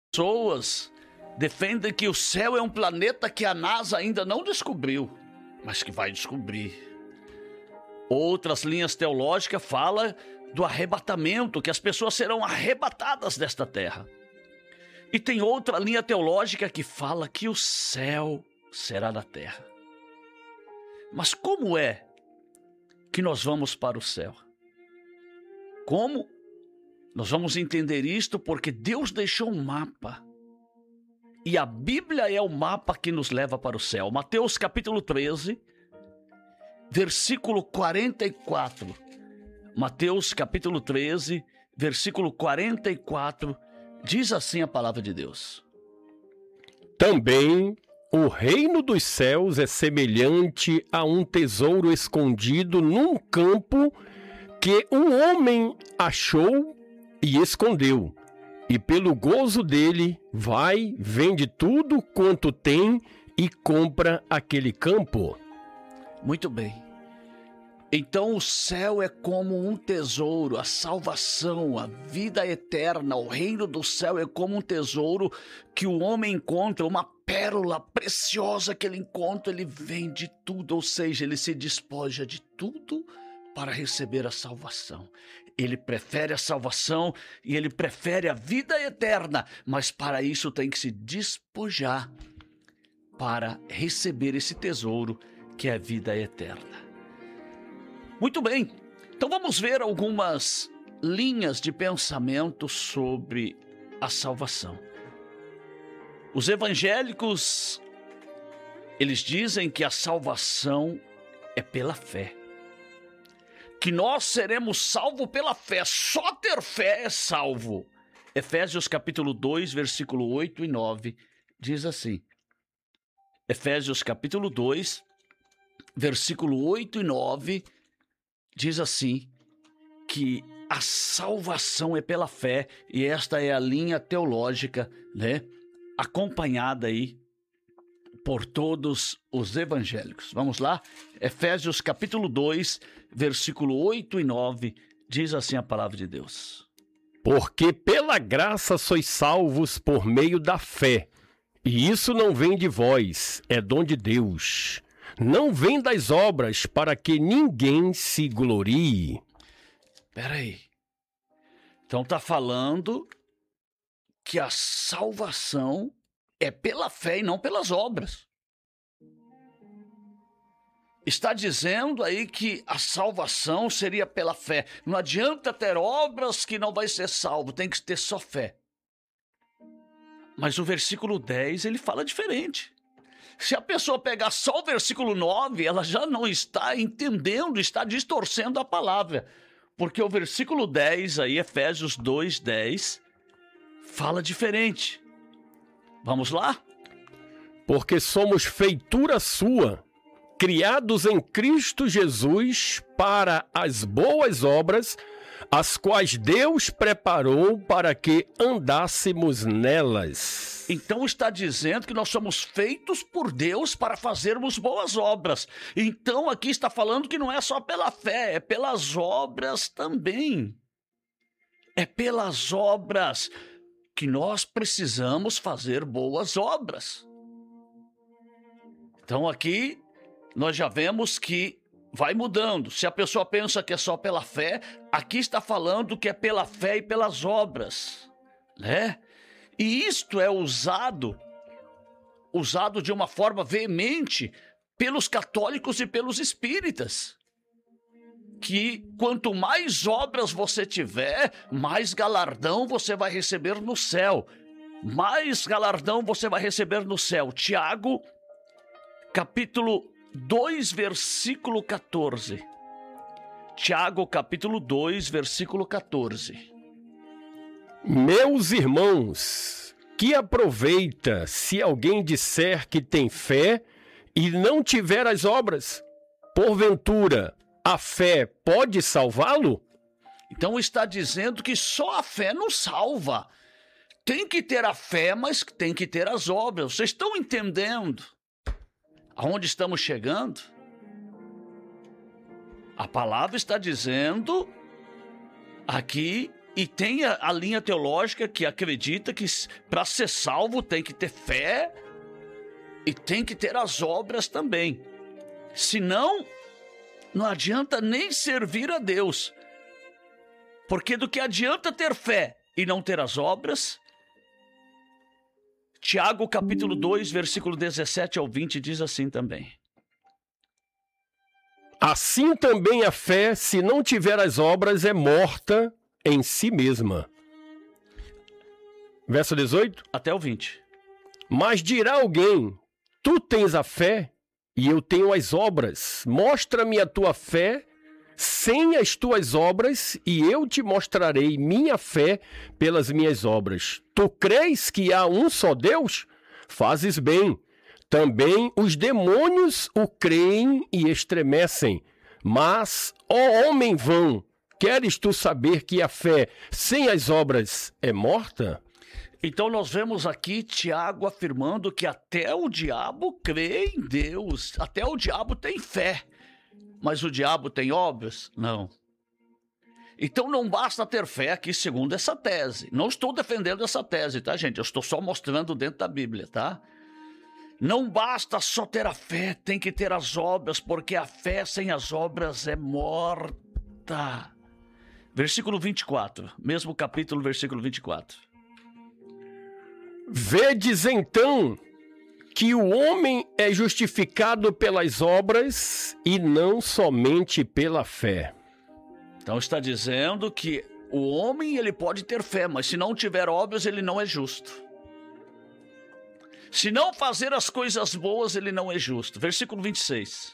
Pessoas defendem que o céu é um planeta que a NASA ainda não descobriu, mas que vai descobrir. Outras linhas teológicas falam do arrebatamento, que as pessoas serão arrebatadas desta terra. E tem outra linha teológica que fala que o céu será na terra. Mas como é que nós vamos para o céu? Como? Nós vamos entender isto porque Deus deixou um mapa. E a Bíblia é o mapa que nos leva para o céu. Mateus capítulo 13, versículo 44. Mateus capítulo 13, versículo 44, diz assim a palavra de Deus. Também o reino dos céus é semelhante a um tesouro escondido num campo que um homem achou e escondeu. E pelo gozo dele, vai, vende tudo quanto tem e compra aquele campo. Muito bem. Então o céu é como um tesouro, a salvação, a vida eterna, o reino do céu é como um tesouro que o homem encontra, uma pérola preciosa que ele encontra, ele vende tudo, ou seja, ele se despoja de tudo para receber a salvação. Ele prefere a salvação e ele prefere a vida eterna, mas para isso tem que se despojar para receber esse tesouro que é a vida eterna. Muito bem, então vamos ver algumas linhas de pensamento sobre a salvação. Os evangélicos, eles dizem que a salvação é pela fé. Que nós seremos salvos pela fé, só ter fé é salvo. Efésios capítulo 2, versículo 8 e 9, diz assim. Efésios capítulo 2, versículo 8 e 9, diz assim, que a salvação é pela fé, e esta é a linha teológica, né, acompanhada aí por todos os evangélicos. Vamos lá? Efésios capítulo 2, versículo 8 e 9, diz assim a palavra de Deus. Porque pela graça sois salvos por meio da fé, e isso não vem de vós, é dom de Deus. Não vem das obras, para que ninguém se glorie. Espera aí. Então está falando que a salvação é pela fé e não pelas obras. Está dizendo aí que a salvação seria pela fé. Não adianta ter obras que não vai ser salvo, tem que ter só fé. Mas o versículo 10, ele fala diferente. Se a pessoa pegar só o versículo 9, ela já não está entendendo, está distorcendo a palavra. Porque o versículo 10 aí, Efésios 2, 10, fala diferente. Vamos lá? Porque somos feitura sua, criados em Cristo Jesus para as boas obras, as quais Deus preparou para que andássemos nelas. Então está dizendo que nós somos feitos por Deus para fazermos boas obras. Então aqui está falando que não é só pela fé, é pelas obras também. É pelas obras que nós precisamos fazer boas obras. Então aqui nós já vemos que vai mudando. Se a pessoa pensa que é só pela fé, aqui está falando que é pela fé e pelas obras, né? E isto é usado de uma forma veemente pelos católicos e pelos espíritas. Que quanto mais obras você tiver, mais galardão você vai receber no céu. Mais galardão você vai receber no céu. Tiago, capítulo 2, versículo 14. Tiago, capítulo 2, versículo 14. Meus irmãos, que aproveita se alguém disser que tem fé e não tiver as obras? Porventura, a fé pode salvá-lo? Então está dizendo que só a fé não salva. Tem que ter a fé, mas tem que ter as obras. Vocês estão entendendo aonde estamos chegando? A palavra está dizendo aqui E tem a linha teológica que acredita que para ser salvo tem que ter fé e tem que ter as obras também. Senão, não adianta nem servir a Deus. Porque do que adianta ter fé e não ter as obras? Tiago capítulo 2, versículo 17 ao 20 diz assim também. Assim também a fé, se não tiver as obras, é morta em si mesma. Verso 18. Até o 20. Mas dirá alguém, tu tens a fé e eu tenho as obras. Mostra-me a tua fé sem as tuas obras e eu te mostrarei minha fé pelas minhas obras. Tu crês que há um só Deus? Fazes bem. Também os demônios o creem e estremecem. Mas, ó homem vão, queres tu saber que a fé sem as obras é morta? Então nós vemos aqui Tiago afirmando que até o diabo crê em Deus, até o diabo tem fé, mas o diabo tem obras? Não. Então não basta ter fé aqui segundo essa tese. Não estou defendendo essa tese, tá, gente? Eu estou só mostrando dentro da Bíblia, tá? Não basta só ter a fé, tem que ter as obras, porque a fé sem as obras é morta. Versículo 24, mesmo capítulo, versículo 24. Vedes então que o homem é justificado pelas obras e não somente pela fé. Então está dizendo que o homem ele pode ter fé, mas se não tiver obras ele não é justo. Se não fazer as coisas boas ele não é justo. Versículo 26.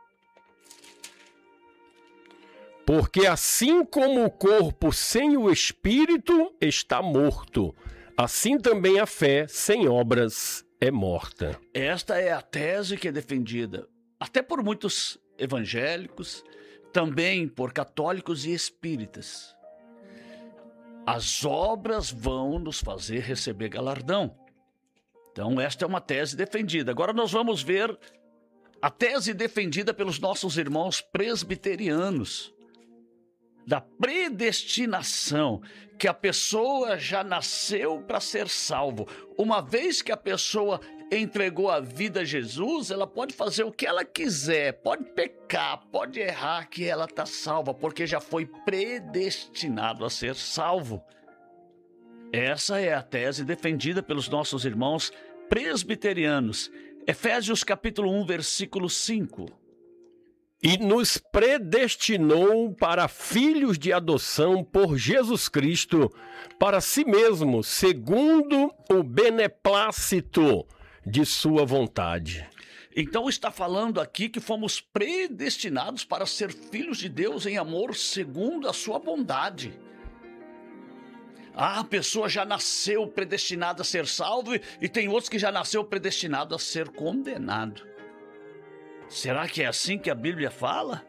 Porque assim como o corpo sem o espírito está morto, assim também a fé sem obras é morta. Esta é a tese que é defendida até por muitos evangélicos, também por católicos e espíritas. As obras vão nos fazer receber galardão. Então esta é uma tese defendida. Agora nós vamos ver a tese defendida pelos nossos irmãos presbiterianos. Da predestinação, que a pessoa já nasceu para ser salvo. Uma vez que a pessoa entregou a vida a Jesus, ela pode fazer o que ela quiser, pode pecar, pode errar, que ela está salva, porque já foi predestinado a ser salvo. Essa é a tese defendida pelos nossos irmãos presbiterianos. Efésios capítulo 1, versículo 5. E nos predestinou para filhos de adoção por Jesus Cristo, para si mesmo, segundo o beneplácito de sua vontade. Então está falando aqui que fomos predestinados para ser filhos de Deus em amor segundo a sua bondade. A pessoa já nasceu predestinada a ser salvo e tem outros que já nasceu predestinado a ser condenado. Será que é assim que a Bíblia fala?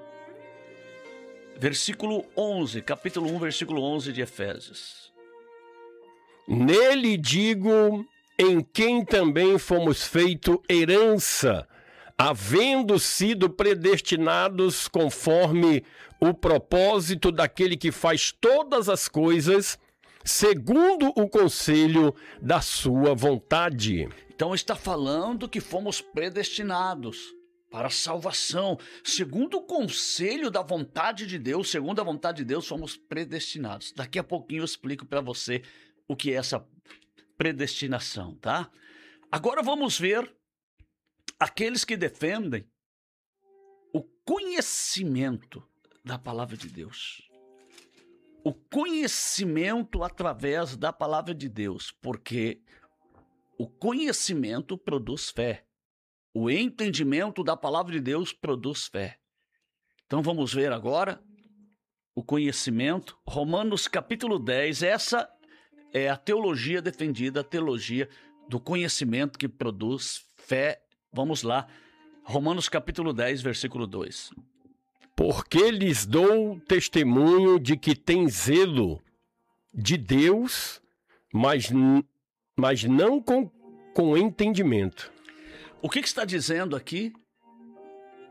Versículo 11, capítulo 1, versículo 11 de Efésios. Nele digo, em quem também fomos feito herança, havendo sido predestinados conforme o propósito daquele que faz todas as coisas, segundo o conselho da sua vontade. Então está falando que fomos predestinados para a salvação, segundo o conselho da vontade de Deus, segundo a vontade de Deus, somos predestinados. Daqui a pouquinho eu explico para você o que é essa predestinação, tá? Agora vamos ver aqueles que defendem o conhecimento da palavra de Deus. O conhecimento através da palavra de Deus, porque o conhecimento produz fé. O entendimento da palavra de Deus produz fé. Então vamos ver agora o conhecimento. Romanos capítulo 10, essa é a teologia defendida, a teologia do conhecimento que produz fé. Vamos lá, Romanos capítulo 10, versículo 2. Porque lhes dou testemunho de que tem zelo de Deus, mas não com entendimento. O que está dizendo aqui?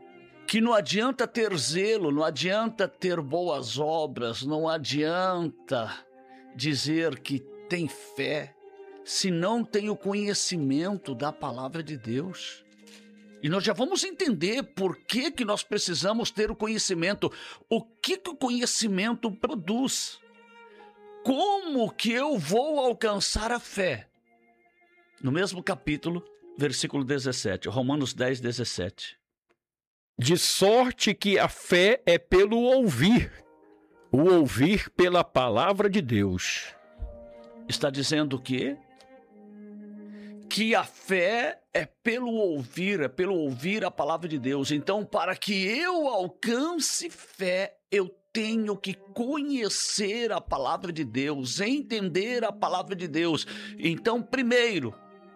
que não adianta ter zelo, não adianta ter boas obras, não adianta dizer que tem fé, se não tem o conhecimento da palavra de Deus. E nós já vamos entender por que nós precisamos ter o conhecimento. O que o conhecimento produz? Como que eu vou alcançar a fé? No mesmo capítulo, versículo 17, Romanos 10, 17. De sorte que a fé é pelo ouvir, o ouvir pela palavra de Deus. Está dizendo o quê? Que a fé é pelo ouvir a palavra de Deus. Então, para que eu alcance fé, eu tenho que conhecer a palavra de Deus, entender a palavra de Deus. Então, primeiro,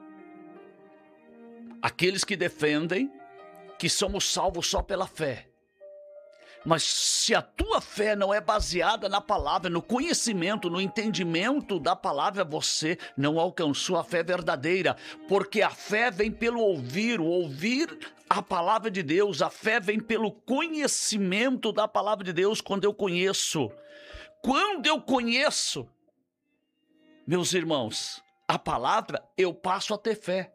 aqueles que defendem que somos salvos só pela fé. Mas se a tua fé não é baseada na palavra, no conhecimento, no entendimento da palavra, você não alcançou a fé verdadeira. Porque a fé vem pelo ouvir, o ouvir a palavra de Deus. A fé vem pelo conhecimento da palavra de Deus quando eu conheço. Quando eu conheço, meus irmãos, a palavra, eu passo a ter fé.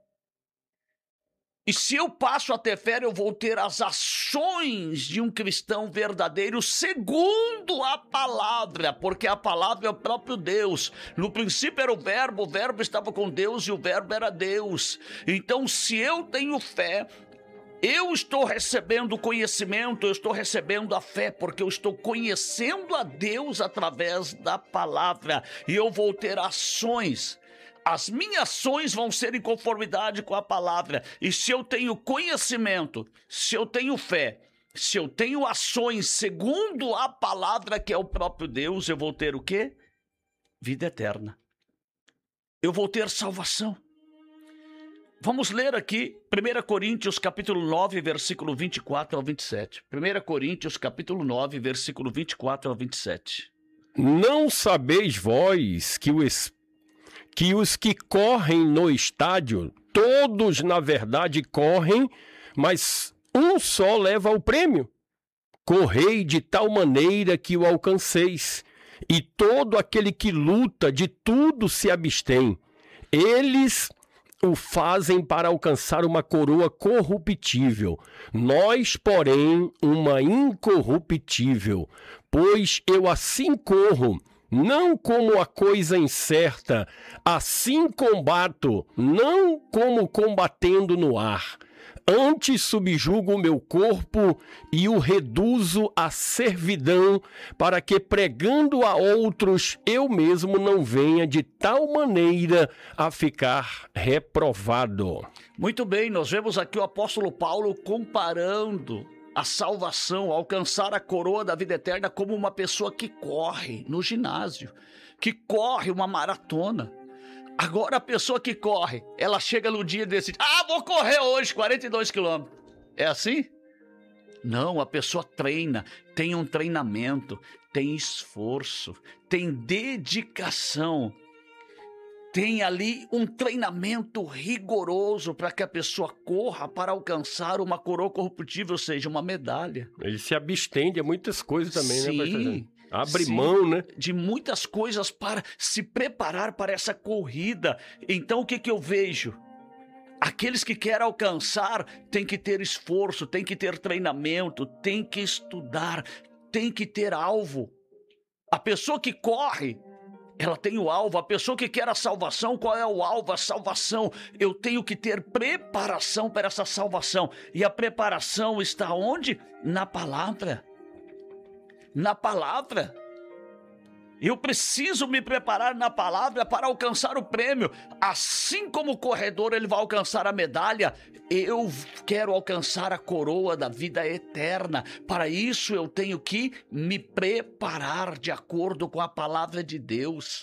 E se eu passo a ter fé, eu vou ter as ações de um cristão verdadeiro segundo a palavra, porque a palavra é o próprio Deus. No princípio era o verbo estava com Deus e o verbo era Deus. Então, se eu tenho fé, eu estou recebendo conhecimento, eu estou recebendo a fé, porque eu estou conhecendo a Deus através da palavra. E eu vou ter ações. As minhas ações vão ser em conformidade com a palavra. E se eu tenho conhecimento, se eu tenho fé, se eu tenho ações segundo a palavra que é o próprio Deus, eu vou ter o quê? Vida eterna. Eu vou ter salvação. Vamos ler aqui 1 Coríntios capítulo 9, versículo 24 ao 27. 1 Coríntios capítulo 9, versículo 24 ao 27. Não sabeis vós que os que correm no estádio, todos na verdade correm, mas um só leva o prêmio. Correi de tal maneira que o alcanceis, e todo aquele que luta de tudo se abstém. Eles o fazem para alcançar uma coroa corruptível, nós, porém, uma incorruptível. Pois eu assim corro, não como a coisa incerta, assim combato, não como combatendo no ar. Antes subjugo o meu corpo e o reduzo à servidão, para que pregando a outros, eu mesmo não venha de tal maneira a ficar reprovado. Muito bem, nós vemos aqui o apóstolo Paulo comparando a salvação, alcançar a coroa da vida eterna, como uma pessoa que corre no ginásio, que corre uma maratona. Agora a pessoa que corre, ela chega no dia e decide, vou correr hoje 42 quilômetros. É assim? Não, a pessoa treina, tem um treinamento, tem esforço, tem dedicação. Tem ali um treinamento rigoroso para que a pessoa corra para alcançar uma coroa corruptível, ou seja, uma medalha. Ele se abstém de muitas coisas também, sim, né, pastor? Abre sim, mão, né? De muitas coisas para se preparar para essa corrida. Então, o que eu vejo? Aqueles que querem alcançar têm que ter esforço, têm que ter treinamento, têm que estudar, têm que ter alvo. A pessoa que corre, ela tem o alvo. A pessoa que quer a salvação, qual é o alvo? A salvação. Eu tenho que ter preparação para essa salvação. E a preparação está onde? Na palavra. Na palavra. Eu preciso me preparar na palavra para alcançar o prêmio. Assim como o corredor ele vai alcançar a medalha, eu quero alcançar a coroa da vida eterna. Para isso eu tenho que me preparar de acordo com a palavra de Deus.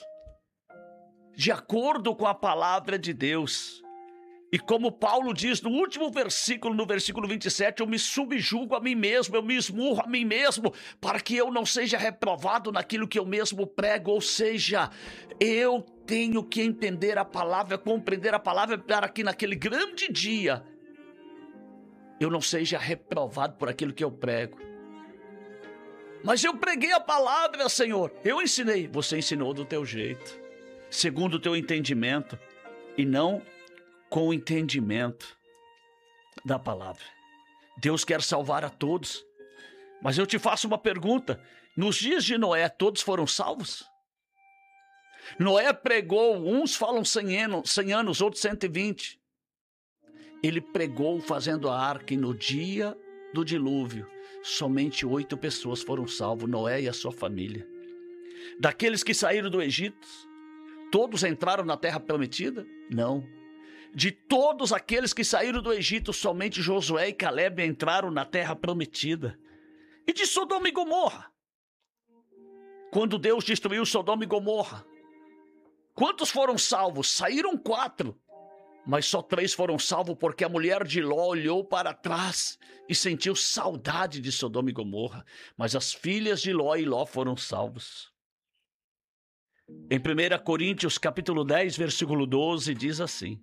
De acordo com a palavra de Deus. E como Paulo diz no último versículo, no versículo 27, eu me subjugo a mim mesmo, eu me esmurro a mim mesmo, para que eu não seja reprovado naquilo que eu mesmo prego. Ou seja, eu tenho que entender a palavra, compreender a palavra, para que naquele grande dia eu não seja reprovado por aquilo que eu prego. Mas eu preguei a palavra, Senhor. Eu ensinei. Você ensinou do teu jeito, segundo o teu entendimento, e não com o entendimento da palavra. Deus quer salvar a todos. Mas eu te faço uma pergunta. Nos dias de Noé, todos foram salvos? Noé pregou, uns falam 100 anos, outros 120. Ele pregou fazendo a arca e no dia do dilúvio, somente 8 pessoas foram salvos, Noé e a sua família. Daqueles que saíram do Egito, todos entraram na terra prometida? Não. De todos aqueles que saíram do Egito, somente Josué e Caleb entraram na terra prometida. E de Sodoma e Gomorra? Quando Deus destruiu Sodoma e Gomorra, quantos foram salvos? Saíram 4. Mas só 3 foram salvos porque a mulher de Ló olhou para trás e sentiu saudade de Sodoma e Gomorra. Mas as filhas de Ló e Ló foram salvos. Em 1 Coríntios capítulo 10, versículo 12, diz assim: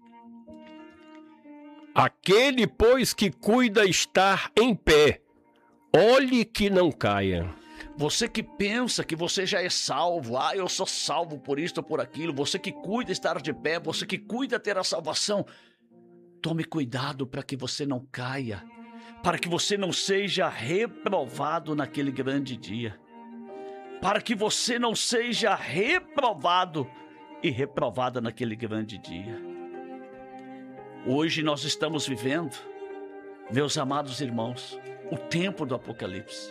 aquele, pois, que cuida estar em pé, olhe que não caia. Você que pensa que você já é salvo, eu sou salvo por isto ou por aquilo, você que cuida estar de pé, você que cuida ter a salvação, tome cuidado para que você não caia, para que você não seja reprovado naquele grande dia, para que você não seja reprovado e reprovada naquele grande dia. Hoje nós estamos vivendo, meus amados irmãos, o tempo do Apocalipse.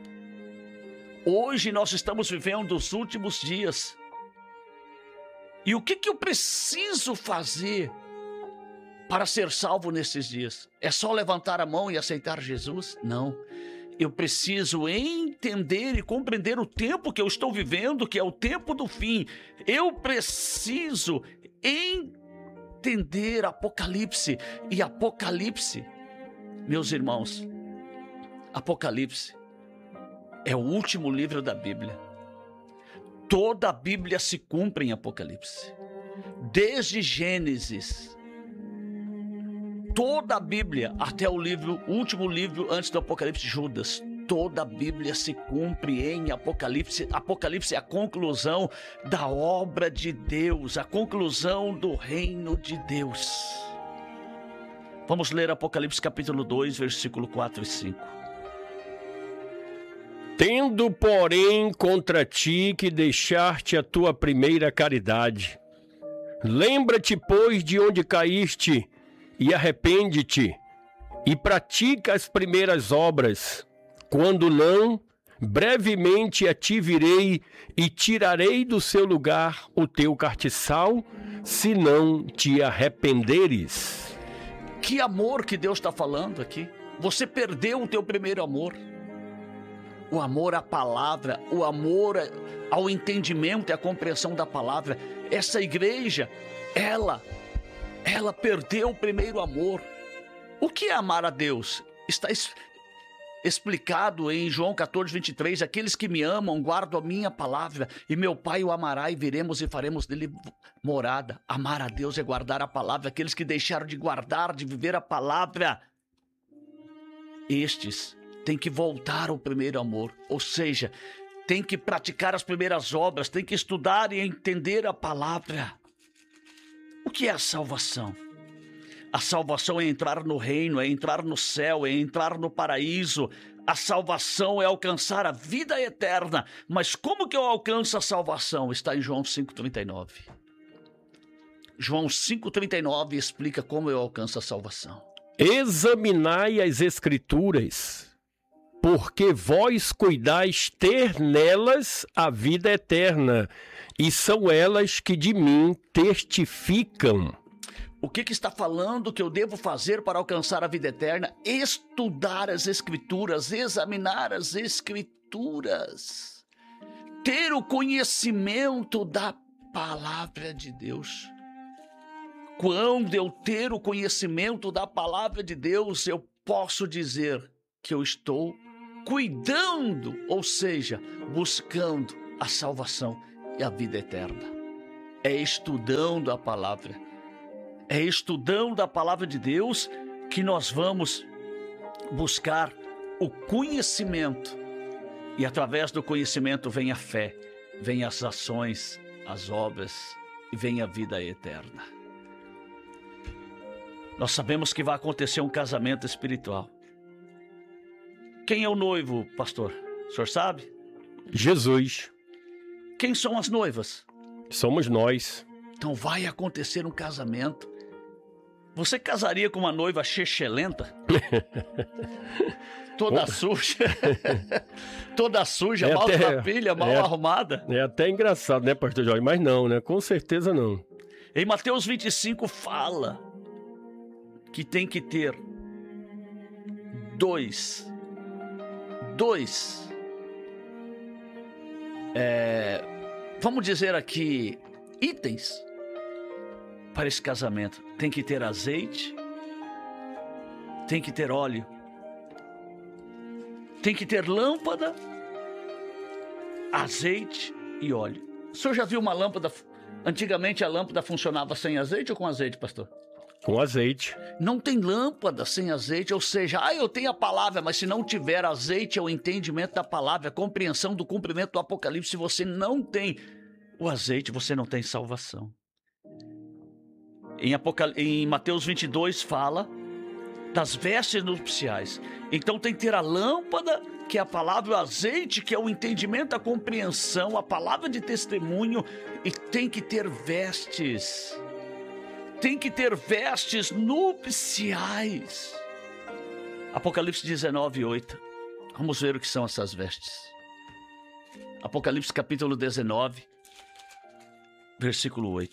Hoje nós estamos vivendo os últimos dias. E o que eu preciso fazer para ser salvo nesses dias? É só levantar a mão e aceitar Jesus? Não. Eu preciso entender e compreender o tempo que eu estou vivendo, que é o tempo do fim. Eu preciso entender Apocalipse. E Apocalipse, meus irmãos, Apocalipse é o último livro da Bíblia. Toda a Bíblia se cumpre em Apocalipse. Desde Gênesis, toda a Bíblia, até o último livro antes do Apocalipse, Judas. Toda a Bíblia se cumpre em Apocalipse. Apocalipse é a conclusão da obra de Deus, a conclusão do reino de Deus. Vamos ler Apocalipse capítulo 2, versículo 4 e 5. Tendo, porém, contra ti que deixar-te a tua primeira caridade, lembra-te, pois, de onde caíste, e arrepende-te, e pratica as primeiras obras. Quando não, brevemente a ti virei e tirarei do seu lugar o teu castiçal, se não te arrependeres. Que amor que Deus está falando aqui. Você perdeu o teu primeiro amor. O amor à palavra, o amor ao entendimento e à compreensão da palavra. Essa igreja, ela perdeu o primeiro amor. O que é amar a Deus? Está explicado em João 14, 23. Aqueles que me amam guardam a minha palavra, e meu Pai o amará, e viremos e faremos dele morada. Amar a Deus é guardar a palavra. Aqueles que deixaram de guardar, de viver a palavra, estes tem que voltar ao primeiro amor, ou seja, tem que praticar as primeiras obras, tem que estudar e entender a palavra. O que é a salvação? A salvação é entrar no reino, é entrar no céu, é entrar no paraíso. A salvação é alcançar a vida eterna. Mas como que eu alcanço a salvação? Está em João 5,39. João 5,39 explica como eu alcanço a salvação. Examinai as Escrituras, porque vós cuidais ter nelas a vida eterna, e são elas que de mim testificam. O que está falando que eu devo fazer para alcançar a vida eterna? Estudar as Escrituras, examinar as Escrituras, ter o conhecimento da palavra de Deus. Quando eu ter o conhecimento da palavra de Deus, eu posso dizer que eu estou cuidando, ou seja, buscando a salvação e a vida eterna. É estudando a palavra. É estudando a palavra de Deus que nós vamos buscar o conhecimento. E através do conhecimento vem a fé, vem as ações, as obras e vem a vida eterna. Nós sabemos que vai acontecer um casamento espiritual. Quem é o noivo, pastor? O senhor sabe? Jesus. Quem são as noivas? Somos nós. Então vai acontecer um casamento. Você casaria com uma noiva chechelenta? Toda suja. Toda suja, mal trapilha, mal arrumada. É até engraçado, né, pastor Jorge? Mas não, né? Com certeza não. Em Mateus 25 fala que tem que ter dois vamos dizer aqui, itens para esse casamento. Tem que ter azeite, tem que ter óleo, tem que ter lâmpada, azeite e óleo. O senhor já viu uma lâmpada? Antigamente a lâmpada funcionava sem azeite ou com azeite, pastor? Com azeite. Não tem lâmpada sem azeite, ou seja, eu tenho a palavra, mas se não tiver azeite é o entendimento da palavra, a compreensão do cumprimento do Apocalipse. Se você não tem o azeite, você não tem salvação. Em Mateus 22 fala das vestes nupciais. Então tem que ter a lâmpada, que é a palavra, o azeite, que é o entendimento, a compreensão, a palavra de testemunho, e tem que ter vestes. Tem que ter vestes nupciais. Apocalipse 19:8. Vamos ver o que são essas vestes. Apocalipse capítulo 19, versículo 8.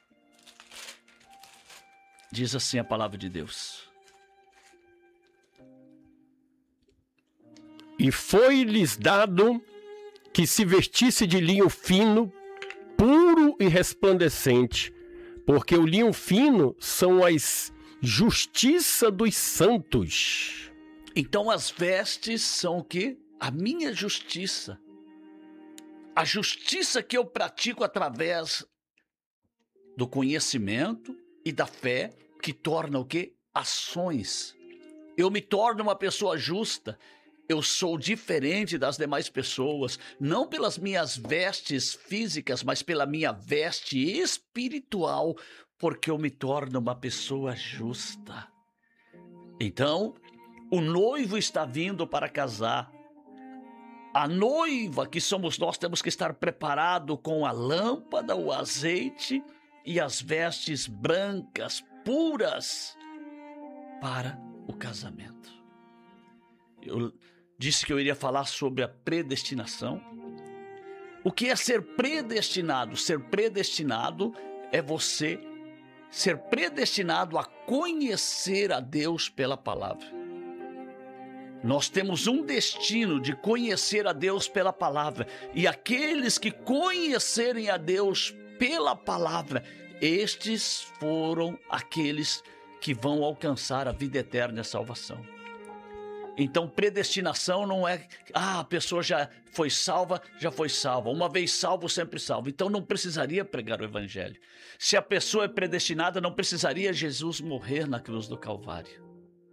Diz assim a palavra de Deus: E foi-lhes dado que se vestisse de linho fino, puro e resplandecente, porque o linho fino são as justiça dos santos. Então as vestes são o quê? A minha justiça. A justiça que eu pratico através do conhecimento e da fé, que torna o quê? Ações. Eu me torno uma pessoa justa. Eu sou diferente das demais pessoas, não pelas minhas vestes físicas, mas pela minha veste espiritual, porque eu me torno uma pessoa justa. Então, o noivo está vindo para casar. A noiva, que somos nós, temos que estar preparado com a lâmpada, o azeite e as vestes brancas, puras, para o casamento. Eu disse que eu iria falar sobre a predestinação. O que é ser predestinado? Ser predestinado é você ser predestinado a conhecer a Deus pela palavra. Nós temos um destino de conhecer a Deus pela palavra. E aqueles que conhecerem a Deus pela palavra, estes foram aqueles que vão alcançar a vida eterna e a salvação. Então, predestinação não é, a pessoa já foi salva. Uma vez salvo, sempre salvo. Então, não precisaria pregar o evangelho. Se a pessoa é predestinada, não precisaria Jesus morrer na cruz do Calvário.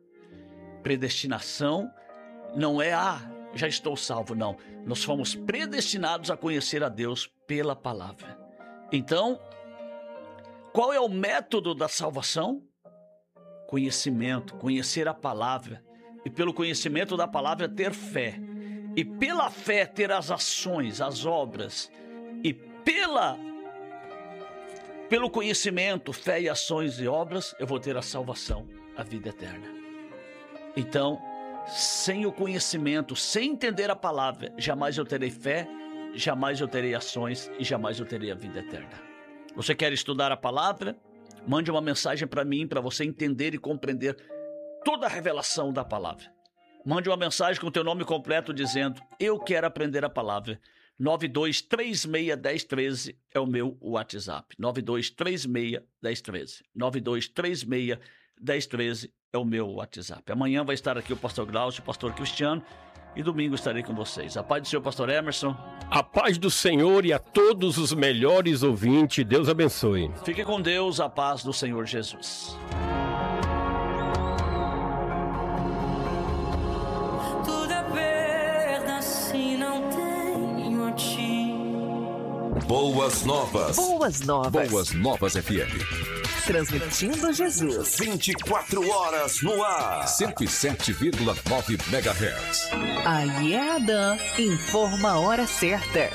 Predestinação não é, já estou salvo, não. Nós fomos predestinados a conhecer a Deus pela palavra. Então, qual é o método da salvação? Conhecimento, conhecer a palavra. E pelo conhecimento da palavra ter fé. E pela fé ter as ações, as obras. E pelo conhecimento, fé e ações e obras, eu vou ter a salvação, a vida eterna. Então, sem o conhecimento, sem entender a palavra, jamais eu terei fé, jamais eu terei ações e jamais eu terei a vida eterna. Você quer estudar a palavra? Mande uma mensagem para mim, para você entender e compreender toda a revelação da palavra. Mande uma mensagem com o teu nome completo dizendo: eu quero aprender a palavra. 92361013 é o meu WhatsApp. 92361013. 92361013 é o meu WhatsApp. Amanhã vai estar aqui o pastor Glaucio, o pastor Cristiano, e domingo estarei com vocês. A paz do Senhor, pastor Emerson. A paz do Senhor e a todos os melhores ouvintes. Deus abençoe. Fique com Deus, a paz do Senhor Jesus. Boas Novas. Boas Novas. Boas Novas FM. Transmitindo Jesus. 24 horas no ar. 107,9 MHz. Aí é Adã. Informa a hora certa.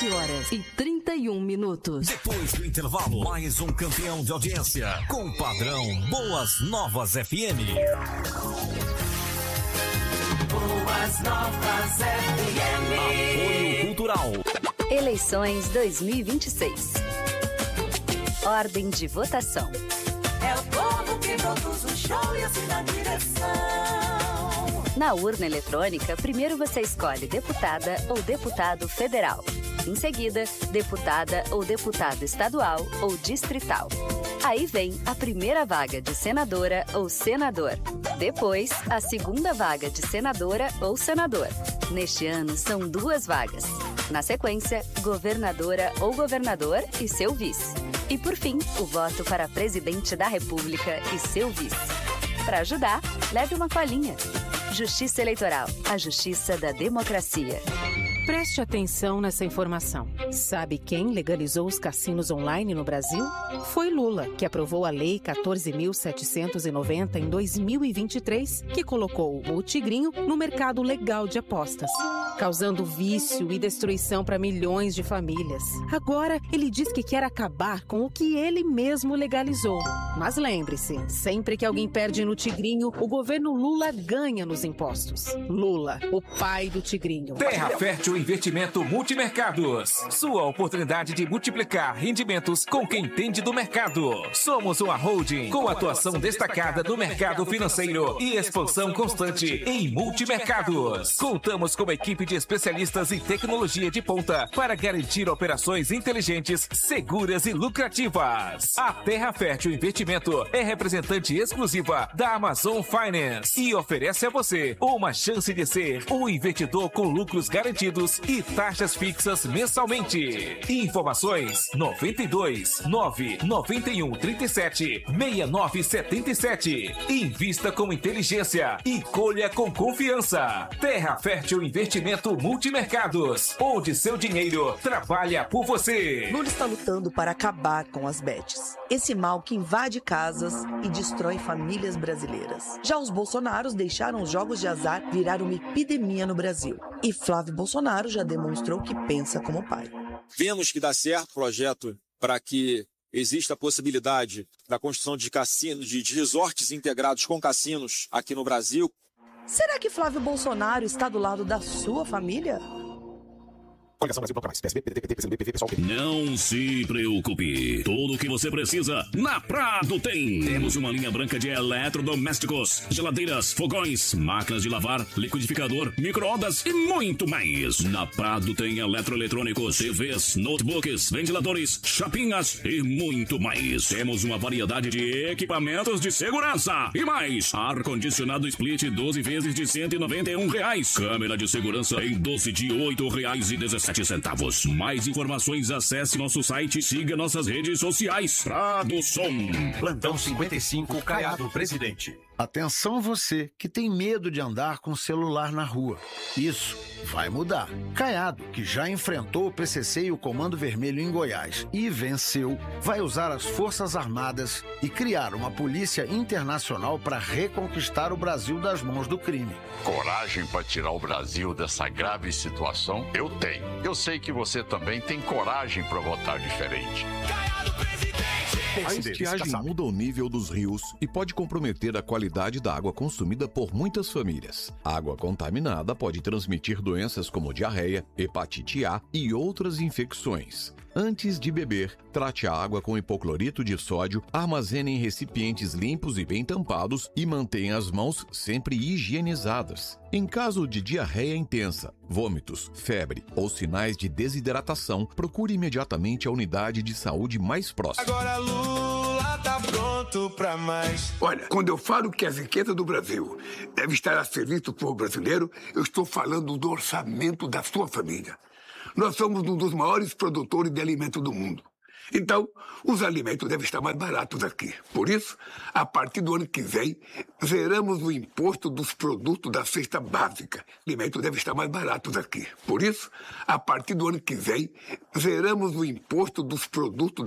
7h31. Depois do intervalo, mais um campeão de audiência com o padrão Boas Novas FM. Boas Novas FM. Apoio Cultural. Eleições 2026. Ordem de votação. É o povo que produz o show e assina a direção. Na urna eletrônica, primeiro você escolhe deputada ou deputado federal. Em seguida, deputada ou deputado estadual ou distrital. Aí vem a primeira vaga de senadora ou senador. Depois, a segunda vaga de senadora ou senador. Neste ano, são 2 vagas. Na sequência, governadora ou governador e seu vice. E por fim, o voto para presidente da República e seu vice. Para ajudar, leve uma colinha. Justiça Eleitoral, a justiça da democracia. Preste atenção nessa informação. Sabe quem legalizou os cassinos online no Brasil? Foi Lula, que aprovou a Lei 14.790 em 2023, que colocou o Tigrinho no mercado legal de apostas, causando vício e destruição para milhões de famílias. Agora, ele diz que quer acabar com o que ele mesmo legalizou. Mas lembre-se, sempre que alguém perde no Tigrinho, o governo Lula ganha nos impostos. Lula, o pai do Tigrinho. Terra Fértil Investimento Multimercados. Sua oportunidade de multiplicar rendimentos com quem entende do mercado. Somos uma holding com atuação destacada no mercado financeiro e expansão constante em multimercados. Contamos com uma equipe de especialistas em tecnologia de ponta para garantir operações inteligentes, seguras e lucrativas. A Terra Fértil Investimento é representante exclusiva da Amazon Finance e oferece a você uma chance de ser um investidor com lucros garantidos e taxas fixas mensalmente. Informações 92 991 37 6977. Invista com inteligência e colha com confiança. Terra Fértil Investimento Multimercados, onde seu dinheiro trabalha por você. Lula está lutando para acabar com as bets. Esse mal que invade casas e destrói famílias brasileiras. Já os bolsonaros deixaram os jogos de azar virar uma epidemia no Brasil. E Flávio Bolsonaro já demonstrou que pensa como pai. Vemos que dá certo o projeto para que exista a possibilidade da construção de cassinos, de resorts integrados com cassinos aqui no Brasil. Será que Flávio Bolsonaro está do lado da sua família? Não se preocupe. Tudo o que você precisa, na Prado tem. Temos uma linha branca de eletrodomésticos, geladeiras, fogões, máquinas de lavar, liquidificador, micro-ondas e muito mais. Na Prado tem eletroeletrônicos, TVs, notebooks, ventiladores, chapinhas e muito mais. Temos uma variedade de equipamentos de segurança e mais. Ar-condicionado split 12 vezes de R$191. Câmera de segurança em 12 de R$8,17. Mais informações, acesse nosso site e siga nossas redes sociais. Prado Som. Plantão 55, Caiado Presidente. Atenção você que tem medo de andar com o celular na rua. Isso vai mudar. Caiado, que já enfrentou o PCC e o Comando Vermelho em Goiás e venceu, vai usar as Forças Armadas e criar uma polícia internacional para reconquistar o Brasil das mãos do crime. Coragem para tirar o Brasil dessa grave situação? Eu tenho. Eu sei que você também tem coragem para votar diferente. A estiagem muda o nível dos rios e pode comprometer a qualidade da água consumida por muitas famílias. Água contaminada pode transmitir doenças como diarreia, hepatite A e outras infecções. Antes de beber, trate a água com hipoclorito de sódio, armazene em recipientes limpos e bem tampados e mantenha as mãos sempre higienizadas. Em caso de diarreia intensa, vômitos, febre ou sinais de desidratação, procure imediatamente a unidade de saúde mais próxima. Agora Lula tá pronto pra mais. Olha, quando eu falo que a riqueza do Brasil deve estar a serviço do povo brasileiro, eu estou falando do orçamento da sua família. Nós somos um dos maiores produtores de alimento do mundo. Então, os alimentos devem estar mais baratos aqui. Por isso, a partir do ano que vem, zeramos o imposto dos produtos da cesta básica. Alimentos devem estar mais baratos aqui. Por isso, a partir do ano que vem, zeramos o imposto dos produtos